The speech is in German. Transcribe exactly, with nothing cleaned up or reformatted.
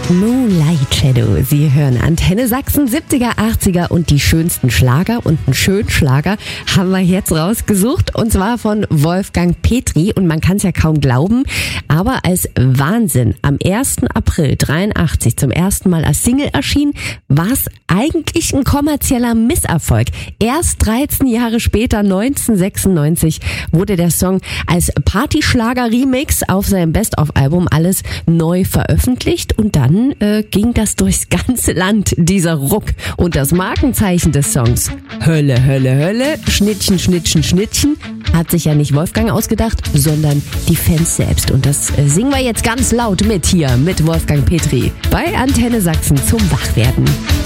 Moonlight Shadow. Sie hören Antenne Sachsen, siebziger, achtziger und die schönsten Schlager. Und einen schönen Schlager haben wir jetzt rausgesucht, und zwar von Wolfgang Petri. Und man kann es ja kaum glauben, aber als Wahnsinn am ersten April dreiundachtzig zum ersten Mal als Single erschien, war es eigentlich ein kommerzieller Misserfolg. Erst dreizehn Jahre später, neunzehnhundertsechsundneunzig, wurde der Song als Partyschlager-Remix auf seinem Best-of-Album Alles neu veröffentlicht, und dann äh, ging das durchs ganze Land, dieser Ruck. Und das Markenzeichen des Songs, Hölle, Hölle, Hölle, Schnittchen, Schnittchen, Schnittchen, hat sich ja nicht Wolfgang ausgedacht, sondern die Fans selbst. Und das äh, singen wir jetzt ganz laut mit hier, mit Wolfgang Petri bei Antenne Sachsen zum Wachwerden.